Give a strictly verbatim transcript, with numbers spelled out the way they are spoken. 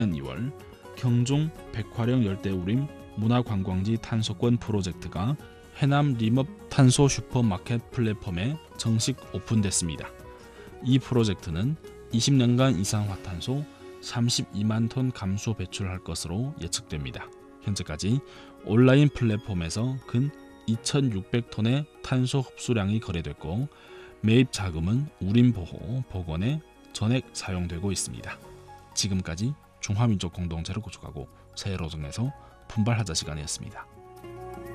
이월 경중 백화령 열대우림 문화관광지 탄소권 프로젝트가 해남 림업 탄소 슈퍼마켓 플랫폼에 정식 오픈됐습니다. 이 프로젝트는 이십 년간 이산화탄소 삼십이만 톤 감소 배출할 것으로 예측됩니다. 현재까지 온라인 플랫폼에서 근 이천육백 톤의 탄소 흡수량이 거래됐고 매입 자금은 우림보호 복원에 전액 사용되고 있습니다. 지금까지 중화민족 공동체를 구축하고 새로정에서 분발하자 시간이었습니다.